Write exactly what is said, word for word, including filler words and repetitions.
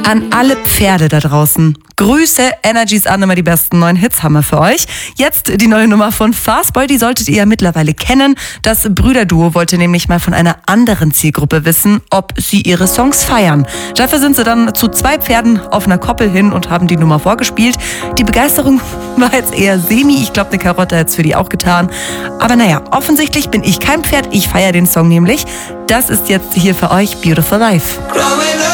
An alle Pferde da draußen. Grüße, Energies an, immer die besten neuen Hits haben wir für euch. Jetzt die neue Nummer von Fastboy, die solltet ihr ja mittlerweile kennen. Das Brüderduo wollte nämlich mal von einer anderen Zielgruppe wissen, ob sie ihre Songs feiern. Dafür sind sie dann zu zwei Pferden auf einer Koppel hin und haben die Nummer vorgespielt. Die Begeisterung war jetzt eher semi, ich glaube, eine Karotte hat es für die auch getan. Aber naja, offensichtlich bin ich kein Pferd, ich feiere den Song nämlich. Das ist jetzt hier für euch Beautiful Life.